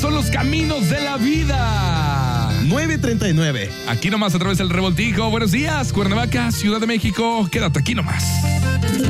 son los caminos de la vida. 9:39. Aquí nomás a través del Revoltijo. Buenos días, Cuernavaca, Ciudad de México. Quédate aquí nomás.